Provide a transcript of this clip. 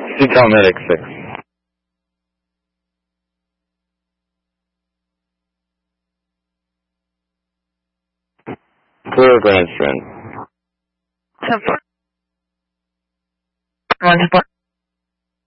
CTEL Medic 6. Clear Grand Strand. 10-4. 1-4.